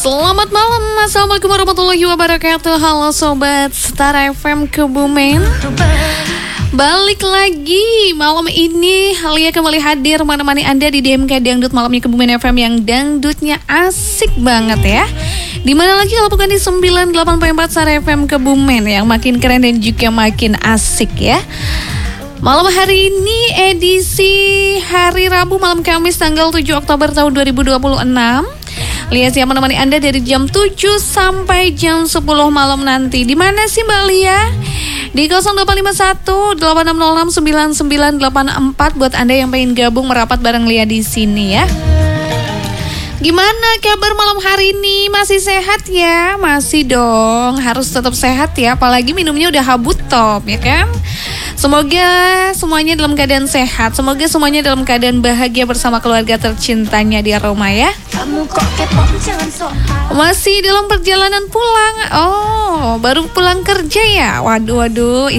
Selamat malam, Assalamualaikum warahmatullahi wabarakatuh. Halo Sobat Star FM Kebumen. Balik lagi malam ini, Lia kembali hadir menemani Anda di DMK Dangdut Malamnya Kebumen FM yang dangdutnya asik banget ya. Dimana lagi kalau bukan di 98.4 Star FM Kebumen yang makin keren dan juga makin asik ya. Malam hari ini edisi hari Rabu malam Kamis tanggal 7 Oktober tahun 2026. Lia siap menemani Anda dari jam 7 sampai jam 10 malam nanti. Di mana sih Mbak Lia? Di 0851 8606 9984 buat Anda yang pengen gabung merapat bareng Lia di sini ya. Gimana kabar malam hari ini? Masih sehat ya? Masih dong, harus tetap sehat ya. Apalagi minumnya udah habut top ya kan? Semoga semuanya dalam keadaan sehat. Semoga semuanya dalam keadaan bahagia bersama keluarga tercintanya di rumah ya. Masih dalam perjalanan pulang. Oh, baru pulang kerja ya? Waduh.